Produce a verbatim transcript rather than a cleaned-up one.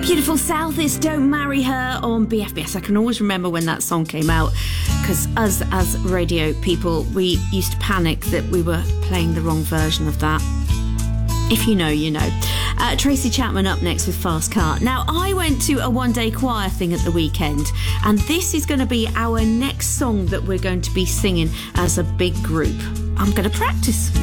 Beautiful South is Don't Marry Her on B F B S. I can always remember when that song came out because us as radio people, we used to panic that we were playing the wrong version of that. If you know, you know. Uh, Tracy Chapman up next with Fast Car. Now, I went to a one-day choir thing at the weekend, and this is going to be our next song that we're going to be singing as a big group. I'm going to practice.